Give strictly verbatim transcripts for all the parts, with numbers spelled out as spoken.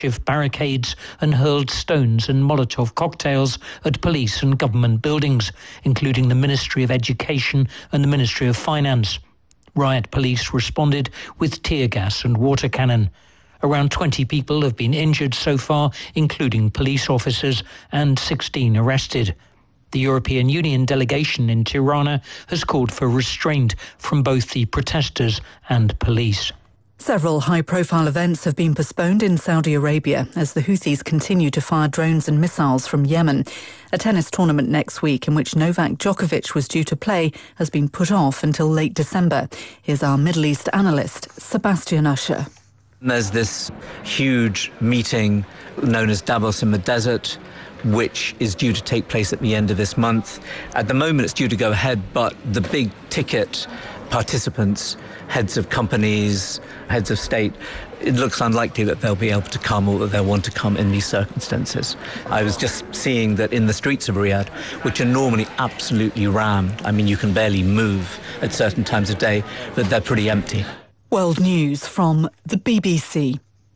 barricades and hurled stones and Molotov cocktails at police and government buildings, including the Ministry of Education and the Ministry of Finance. Riot police responded with tear gas and water cannon. Around twenty people have been injured so far, including police officers, and sixteen arrested. The European Union delegation in Tirana has called for restraint from both the protesters and police. Several high-profile events have been postponed in Saudi Arabia as the Houthis continue to fire drones and missiles from Yemen. A tennis tournament next week in which Novak Djokovic was due to play has been put off until late December. Here's our Middle East analyst, Sebastian Usher. There's this huge meeting known as Davos in the Desert, which is due to take place at the end of this month. At the moment, it's due to go ahead, but the big ticket participants, heads of companies, heads of state, it looks unlikely that they'll be able to come or that they'll want to come in these circumstances. I was just seeing that in the streets of Riyadh, which are normally absolutely rammed, I mean, you can barely move at certain times of day, that they're pretty empty. World News from the B B C.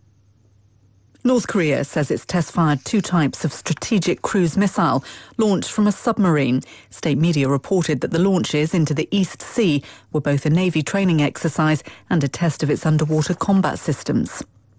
North Korea says it's test-fired two types of strategic cruise missile launched from a submarine. State media reported that the launches into the East Sea were both a Navy training exercise and a test of its underwater combat systems.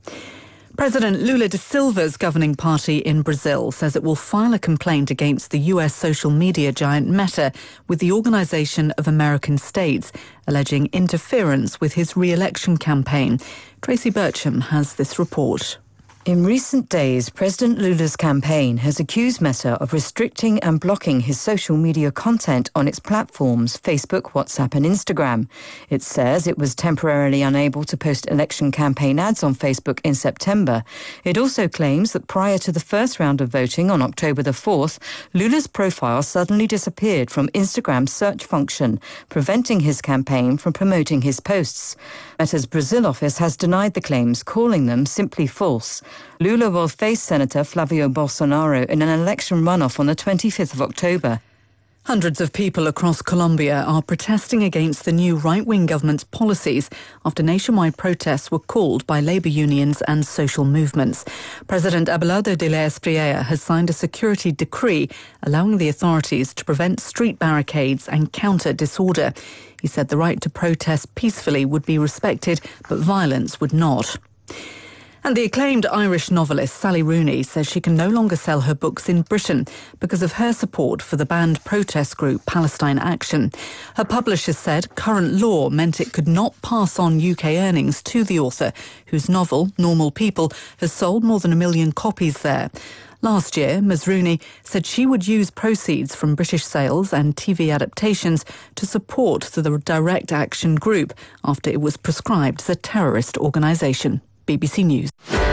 President Lula da Silva's governing party in Brazil says it will file a complaint against the U S social media giant Meta with the Organization of American States, alleging interference with his re-election campaign. Tracy Bircham has this report. In recent days, President Lula's campaign has accused Meta of restricting and blocking his social media content on its platforms, Facebook, WhatsApp and Instagram. It says it was temporarily unable to post election campaign ads on Facebook in September. It also claims that prior to the first round of voting on October the fourth, Lula's profile suddenly disappeared from Instagram's search function, preventing his campaign from promoting his posts. Meta's Brazil office has denied the claims, calling them simply false. Lula will face Senator Flavio Bolsonaro in an election runoff on the twenty-fifth of October. Hundreds of people across Colombia are protesting against the new right-wing government's policies after nationwide protests were called by labour unions and social movements. President Abelardo de la Espriella has signed a security decree allowing the authorities to prevent street barricades and counter disorder. He said the right to protest peacefully would be respected, but violence would not. And the acclaimed Irish novelist Sally Rooney says she can no longer sell her books in Britain because of her support for the banned protest group Palestine Action. Her publisher said current law meant it could not pass on U K earnings to the author, whose novel, Normal People, has sold more than a million copies there. Last year, Miz Rooney said she would use proceeds from British sales and T V adaptations to support the Direct Action Group after it was proscribed as a terrorist organisation. B B C News.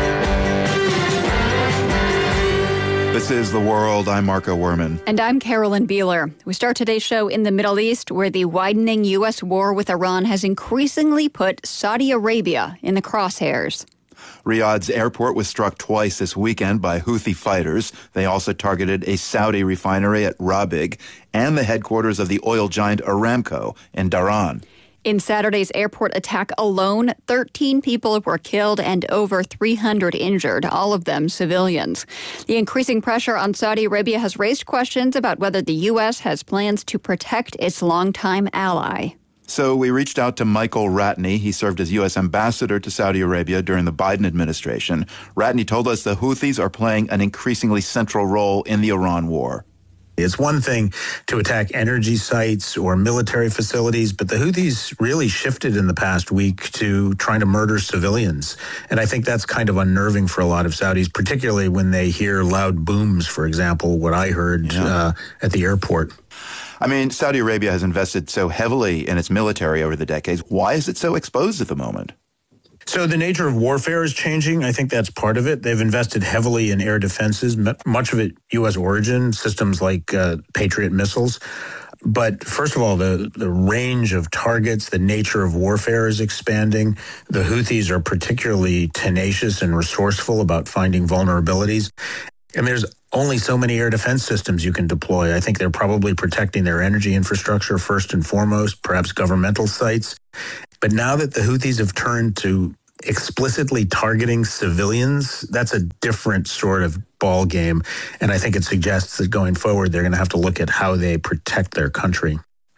This is The World. I'm Marco Werman. And I'm Carolyn Beeler. We start today's show in the Middle East, where the widening U S war with Iran has increasingly put Saudi Arabia in the crosshairs. Riyadh's airport was struck twice this weekend by Houthi fighters. They also targeted a Saudi refinery at Rabigh and the headquarters of the oil giant Aramco in Dhahran. In Saturday's airport attack alone, thirteen people were killed and over three hundred injured, all of them civilians. The increasing pressure on Saudi Arabia has raised questions about whether the U S has plans to protect its longtime ally. So we reached out to Michael Ratney. He served as U S ambassador to Saudi Arabia during the Biden administration. Ratney told us the Houthis are playing an increasingly central role in the Iran war. It's one thing to attack energy sites or military facilities, but the Houthis really shifted in the past week to trying to murder civilians. And I think that's kind of unnerving for a lot of Saudis, particularly when they hear loud booms, for example, what I heard yeah. uh, at the airport. I mean, Saudi Arabia has invested so heavily in its military over the decades. Why is it so exposed at the moment? So the nature of warfare is changing. I think that's part of it. They've invested heavily in air defenses, much of it U S origin, systems like uh, Patriot missiles. But first of all, the, the range of targets, the nature of warfare is expanding. The Houthis are particularly tenacious and resourceful about finding vulnerabilities. And there's only so many air defense systems you can deploy. I think they're probably protecting their energy infrastructure first and foremost, perhaps governmental sites. But now that the Houthis have turned to explicitly targeting civilians, that's a different sort of ball game. And I think it suggests that going forward, they're going to have to look at how they protect their country.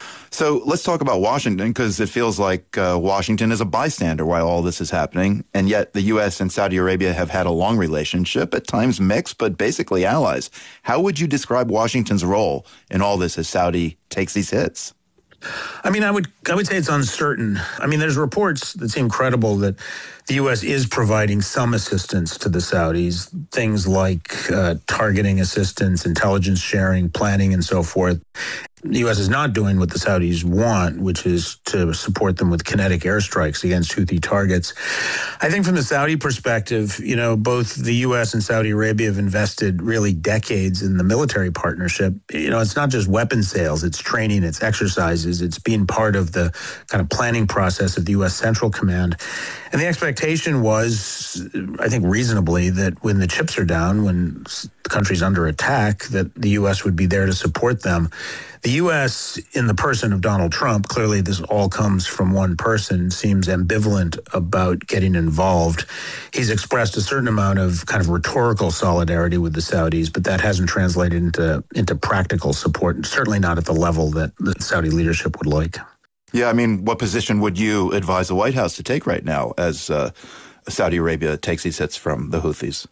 So let's talk about Washington, because it feels like uh, Washington is a bystander while all this is happening. And yet the U S and Saudi Arabia have had a long relationship, at times mixed, but basically allies. How would you describe Washington's role in all this as Saudi takes these hits? I mean, I would I would say it's uncertain. I mean, there's reports that seem credible that the U S is providing some assistance to the Saudis, things like uh, targeting assistance, intelligence sharing, planning, and so forth. The U S is not doing what the Saudis want, which is to support them with kinetic airstrikes against Houthi targets. I think from the Saudi perspective, you know, both the U S and Saudi Arabia have invested really decades in the military partnership. You know, it's not just weapon sales, it's training, it's exercises, it's being part of the kind of planning process of the U S Central Command. And the expectation was, I think reasonably, that when the chips are down, when the country's under attack, that the U S would be there to support them. The U S, in the person of Donald Trump, clearly this all comes from one person, seems ambivalent about getting involved. He's expressed a certain amount of kind of rhetorical solidarity with the Saudis, but that hasn't translated into, into practical support, certainly not at the level that the Saudi leadership would like. Yeah, I mean, what position would you advise the White House to take right now as uh, Saudi Arabia takes these hits from the Houthis?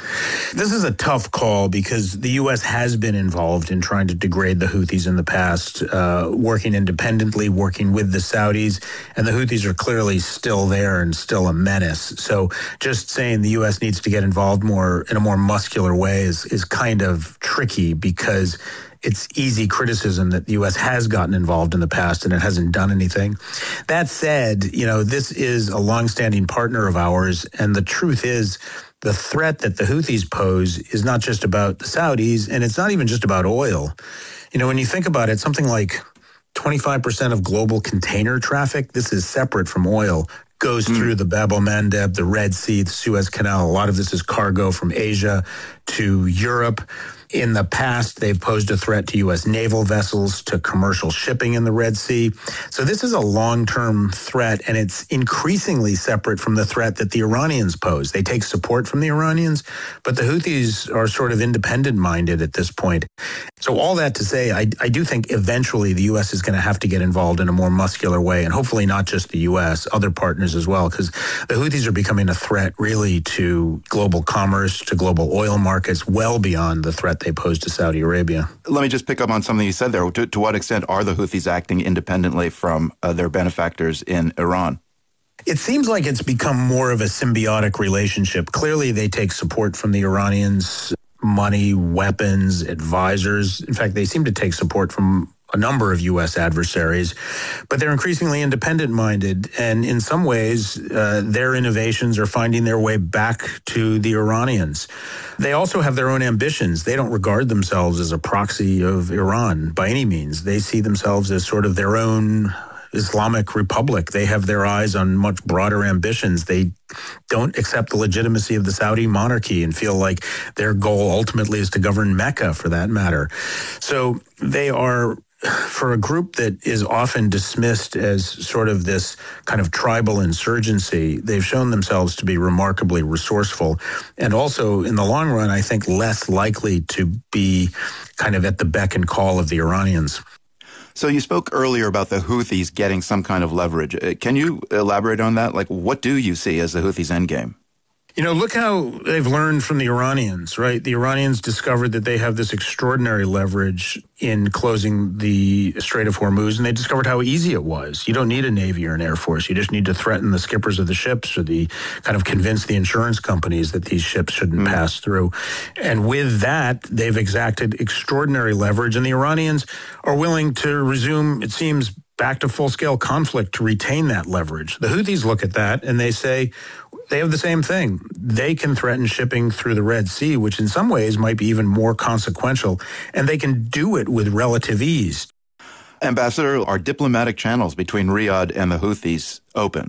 This is a tough call because the U S has been involved in trying to degrade the Houthis in the past, uh, working independently, working with the Saudis, and the Houthis are clearly still there and still a menace. So just saying the U S needs to get involved more in a more muscular way is, is kind of tricky because it's easy criticism that the U S has gotten involved in the past and it hasn't done anything. That said, you know, this is a longstanding partner of ours, and the truth is the threat that the Houthis pose is not just about the Saudis, and it's not even just about oil. You know, when you think about it, something like twenty-five percent of global container traffic, this is separate from oil, goes mm. through the Bab el-Mandeb, the Red Sea, the Suez Canal. A lot of this is cargo from Asia to Europe. In the past, they've posed a threat to U S naval vessels, to commercial shipping in the Red Sea. So this is a long-term threat, and it's increasingly separate from the threat that the Iranians pose. They take support from the Iranians, but the Houthis are sort of independent-minded at this point. So all that to say, I, I do think eventually the U S is going to have to get involved in a more muscular way, and hopefully not just the U S, other partners as well, because the Houthis are becoming a threat really to global commerce, to global oil markets, well beyond the threat they pose to Saudi Arabia. Let me just pick up on something you said there. To, to what extent are the Houthis acting independently from uh, their benefactors in Iran? It seems like it's become more of a symbiotic relationship. Clearly, they take support from the Iranians, money, weapons, advisors. In fact, they seem to take support from a number of U S adversaries, but they're increasingly independent-minded, and in some ways, uh, their innovations are finding their way back to the Iranians. They also have their own ambitions. They don't regard themselves as a proxy of Iran by any means. They see themselves as sort of their own Islamic republic. They have their eyes on much broader ambitions. They don't accept the legitimacy of the Saudi monarchy and feel like their goal ultimately is to govern Mecca, for that matter. So they are, for a group that is often dismissed as sort of this kind of tribal insurgency, they've shown themselves to be remarkably resourceful, and also in the long run, I think less likely to be kind of at the beck and call of the Iranians. So you spoke earlier about the Houthis getting some kind of leverage. Can you elaborate on that? Like, what do you see as the Houthis' endgame? You know, look how they've learned from the Iranians, right? The Iranians discovered that they have this extraordinary leverage in closing the Strait of Hormuz, and they discovered how easy it was. You don't need a Navy or an Air Force. You just need to threaten the skippers of the ships, or the kind of convince the insurance companies that these ships shouldn't mm. pass through. And with that, they've exacted extraordinary leverage, and the Iranians are willing to resume, it seems, back to full-scale conflict to retain that leverage. The Houthis look at that and they say, they have the same thing. They can threaten shipping through the Red Sea, which in some ways might be even more consequential, and they can do it with relative ease. Ambassador, are diplomatic channels between Riyadh and the Houthis open?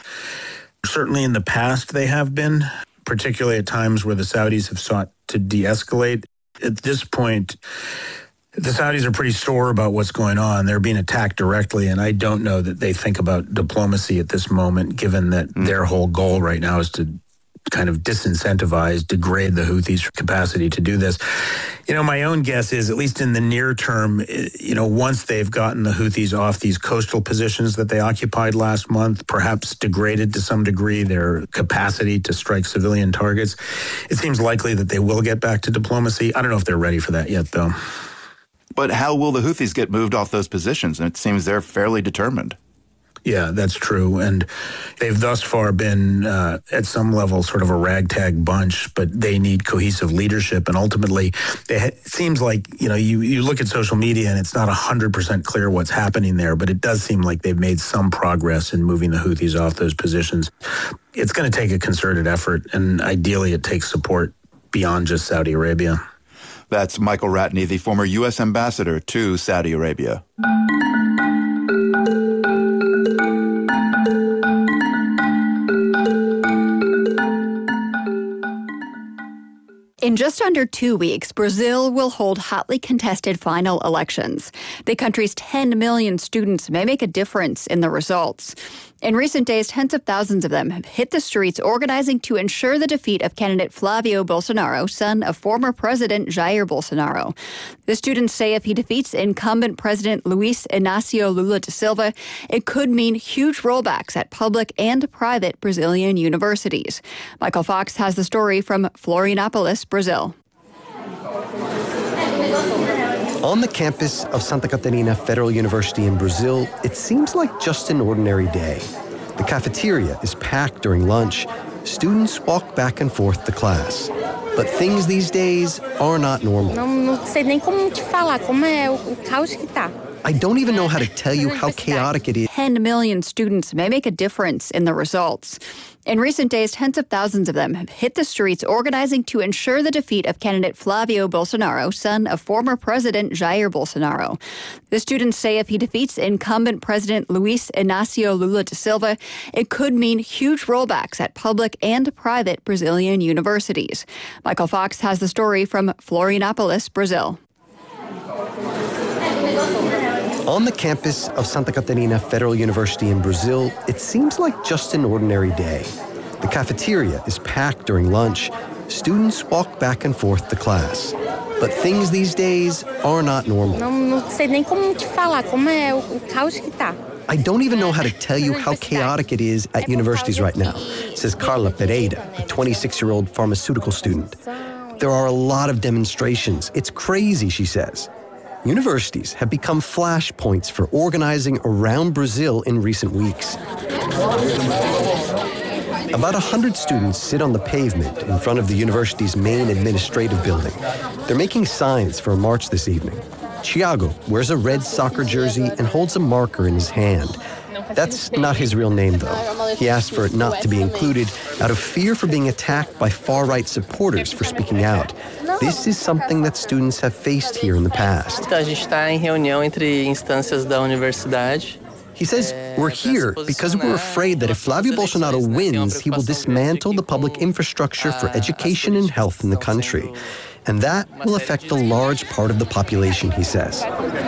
Certainly in the past they have been, particularly at times where the Saudis have sought to de-escalate. At this point, The Saudis are pretty sore about what's going on. They're being attacked directly, and I don't know that they think about diplomacy at this moment, given that mm. their whole goal right now is to kind of disincentivize, degrade the Houthis' capacity to do this. You know, my own guess is, at least in the near term, you know, once they've gotten the Houthis off these coastal positions that they occupied last month, perhaps degraded to some degree their capacity to strike civilian targets, it seems likely that they will get back to diplomacy. I don't know if they're ready for that yet, though. But how will the Houthis get moved off those positions? And it seems they're fairly determined. Yeah, that's true. And they've thus far been, uh, at some level, sort of a ragtag bunch, but they need cohesive leadership. And ultimately, it seems like, you know, you, you look at social media and it's not one hundred percent clear what's happening there, but it does seem like they've made some progress in moving the Houthis off those positions. It's going to take a concerted effort, and ideally it takes support beyond just Saudi Arabia. That's Michael Ratney, the former U S ambassador to Saudi Arabia. In just under two weeks, Brazil will hold hotly contested final elections. The country's ten million students may make a difference in the results. In recent days, tens of thousands of them have hit the streets organizing to ensure the defeat of candidate Flavio Bolsonaro, son of former President Jair Bolsonaro. The students say if he defeats incumbent President Luiz Inácio Lula da Silva, it could mean huge rollbacks at public and private Brazilian universities. Michael Fox has the story from Florianópolis, Brazil. On the campus of Santa Catarina Federal University in Brazil, it seems like just an ordinary day. The cafeteria is packed during lunch. Students walk back and forth to class. But things these days are not normal. I don't even know how to tell you how chaotic it is. ten million students may make a difference in the results. In recent days, tens of thousands of them have hit the streets organizing to ensure the defeat of candidate Flavio Bolsonaro, son of former President Jair Bolsonaro. The students say if he defeats incumbent President Luiz Inácio Lula da Silva, it could mean huge rollbacks at public and private Brazilian universities. Michael Fox has the story from Florianópolis, Brazil. On the campus of Santa Catarina Federal University in Brazil, it seems like just an ordinary day. The cafeteria is packed during lunch. Students walk back and forth to class. But things these days are not normal. I don't even know how to tell you how chaotic it is at universities right now, says Carla Pereira, a twenty-six-year-old pharmaceutical student. There are a lot of demonstrations. It's crazy, she says. Universities have become flashpoints for organizing around Brazil in recent weeks. About one hundred students sit on the pavement in front of the university's main administrative building. They're making signs for a march this evening. Thiago wears a red soccer jersey and holds a marker in his hand. That's not his real name, though. He asked for it not to be included out of fear for being attacked by far-right supporters for speaking out. This is something that students have faced here in the past. He says, we're here because we're afraid that if Flavio Bolsonaro wins, he will dismantle the public infrastructure for education and health in the country. And that will affect a large part of the population, he says.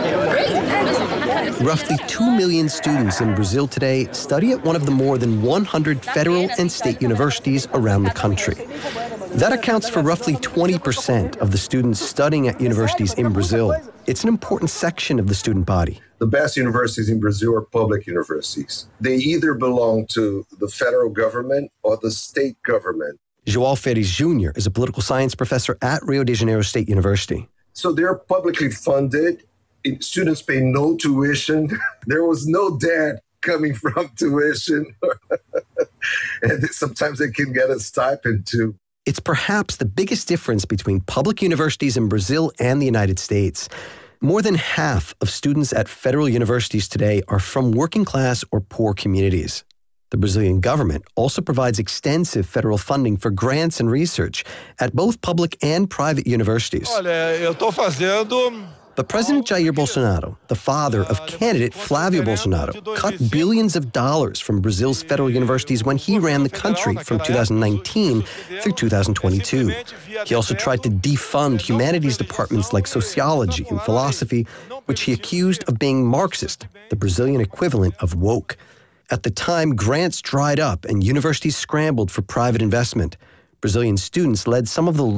Roughly two million students in Brazil today study at one of the more than one hundred federal and state universities around the country. That accounts for roughly twenty percent of the students studying at universities in Brazil. It's an important section of the student body. The best universities in Brazil are public universities. They either belong to the federal government or the state government. João Ferres Junior is a political science professor at Rio de Janeiro State University. So they're publicly funded. Students pay no tuition. There was no debt coming from tuition. And sometimes they can get a stipend too. It's perhaps the biggest difference between public universities in Brazil and the United States. More than half of students at federal universities today are from working class or poor communities. The Brazilian government also provides extensive federal funding for grants and research at both public and private universities. Olha, eu tô fazendo But President Jair Bolsonaro, the father of candidate Flávio Bolsonaro, cut billions of dollars from Brazil's federal universities when he ran the country from two thousand nineteen through two thousand twenty-two. He also tried to defund humanities departments like sociology and philosophy, which he accused of being Marxist, the Brazilian equivalent of woke. At the time, grants dried up and universities scrambled for private investment. Brazilian students led some of the